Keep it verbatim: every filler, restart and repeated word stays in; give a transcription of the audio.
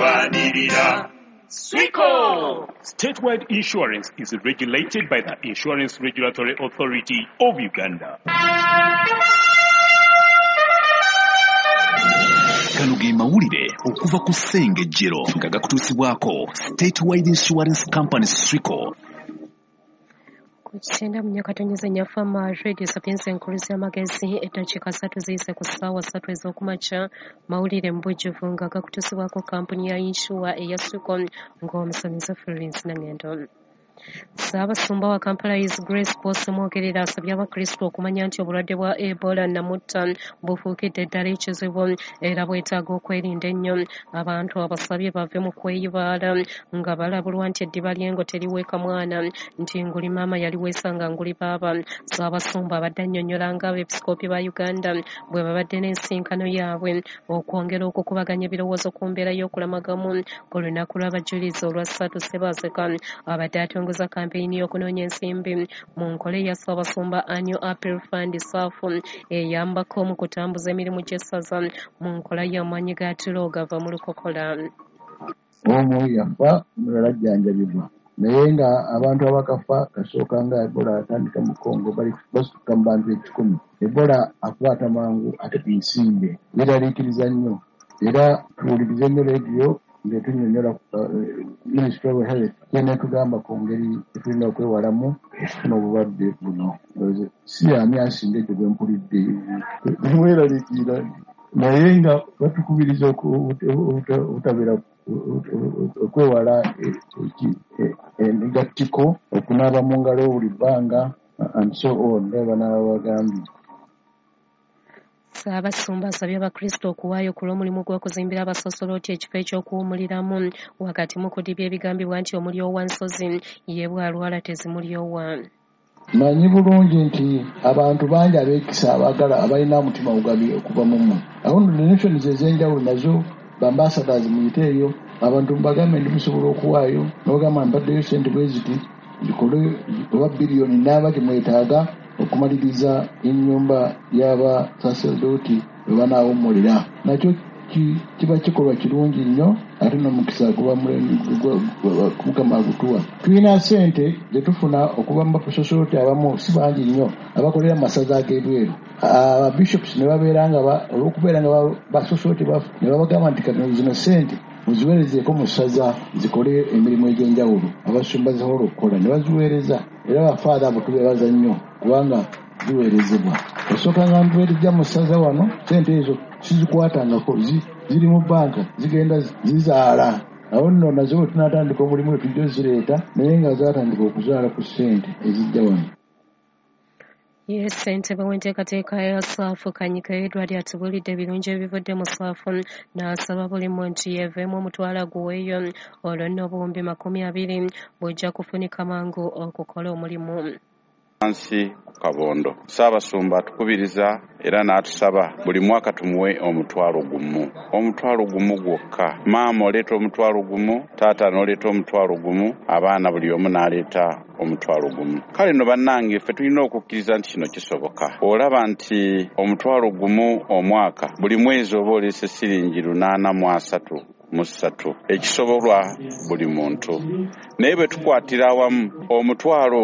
tulwanirira. Swico! Statewide insurance is regulated by the Insurance Regulatory Authority of Uganda. Kano ge mawulire okuva ku Ssengejjero nga gakutuusibwako Statewide Insurance Company Swico. Kuchenda mnyakatonyeza nyafama radio sapiensi enkuluzi y'amagezi eddakiika ssatu ziyise ku ssaawa ssatu ez'okumakya mawulire mbujjuvu nga gakutuusibwako kampuni ya inshuwa eya Swico ng'omusomesa Florence Nangendo. Ssaabasumba wa Kampala is Grace Posse mwogerera asabye abakristo okumanya nti obulwadde bwa Ebola namutta bufuukidde ddala ekizibu era bwetaaga okwerinda ennyo. Abantu abasabye bave mu kweyibaala nga balabulwa nti eddiba ly'engo teriweeka mwana nti nguli maama yaliweesa nga nguli baaba. Ssaabasumba abadde annyonnyola ng'abeepisikoopi ba Uganda bwe babadde n'ensinkano yaabwe okwongera okukubaganya ebirowoozo ku mbeera y'okulamagamu ku lunaku lw'abajulizi olwa ssatu Ssebaaseka abadde atongoza za kampeyini y'okunoonya ensimbi mu nkola ya Ssaabasumba Annual Appeal Fund saafu eyambako mu kutambuza emirimu gy'essaza mu nkola y'amaanyi ga tulo gava mu lukokola. Omu yafa mulala ajjanjabibwa naye nga abantu abakafa kasooka nga Ebola atandika mu Congo bali basukka mu bantu ekikumi. Ebola akwata mangu ate ensimbe yeeraliikiriza nnyo era tuwulirize nnyo rediyo ngetunyonnyola Ministry of Health yena tugamba ku ngeri etulina okwewalamu okufuna obulwadde buno. Si ani asinga ekyo bwe mpulidde bimweraliikirira naye nga batukubiriza obutabeera okwewala emigattiko okunaaba mu ngalo buli bbanga and so on nga banaaba bagambye. Ssaabasumba asabye abakristo okuwaayo ku lw'omulimu gw'okuzimbira abasosoloti ekifo eky'okuwummuliramu wakati mu kudibya ebigambibwa nti omulyo wa nsozi ye bwalwala tezimulyowa. Manyi bulungi nti abantu bangi abeekisa abaagala abalina omutima ogugabi okuva mu mmwe. Awo donations ez'enjawulo nazo bambasadazi muyite eyo abantu mubagambe ndi musobola okuwaayo n'ogamba mbaddeyo ssente bwe ziti zikole oba biliyoni naaba gye mwetaaga okumaliriza ennyumba y'abasaserdoti bwe banaawummulira. Nakyo kiba kikolwa kirungi nnyo ate n'omukisa kuba Mukama agutuwa. Tulina ssente ze tufuna okuva mu basosoloti abamu si bangi nnyo abakolera mu masaza ag'ebweru. Ababishops ne babeera nga olw'okubeera nga basosoloti ne babagamba nti kati zino ssente muziweerezeeko mu ssaza zikole emirimu egy'enjawulo abasumba zisobola okukola ne baziweereza era abafaada abo tubeebaza nnyo kubanga ziweerezebwa. Osooka nga ntuweerejja mu ssaza wano ssente ezo sizikwatangako ziri mu banka zigenda zizaala. Awo nno nazo bwe tunaatandika omulimu tujja zireeta naye nga zaatandika okuzaala ku ssente ezijja wano. Ye ssentebe w'enteekateeka ya ssaafu Kanyike Edward atubuulidde ebirungi ebivudde mu ssaafu n'asaba buli muntu yeeveemu omutwalo guweeyo olwo nno obuwumbi makumi abiri bujja kufunika mangu okukola omulimu. Ansi Kabondo Ssaabasumba atukubiriza era n'atusaba buli mwaka tumuwe omutwalo gumu omutwalo gumu gwokka. Maama oleeta omutwalo gumu, taata n'oleeta omutwalo gumu, abaana buli omu n'aleeta omutwalo gumu. Kale no bannange ffe tulina okukkiriza nti kino kisoboka. Olaba nti omutwalo gumu omwaka buli mwezi oba oleese siringi lunaana mu asatu mu ssatu ekisobolwa buli muntu naye bwe tukwatira awamu omutwalo